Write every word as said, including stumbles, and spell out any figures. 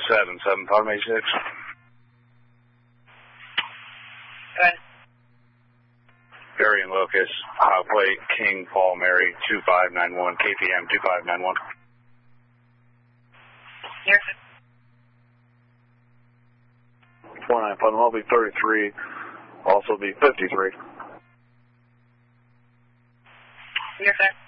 seven seven, Pardon eighty-six. Go ahead. Variant locus, Ohio plate, King, Paul, Mary, two five nine one, K P M two five nine one. You're good. four nine five, I'll be thirty-three, also be fifty-three. You're good.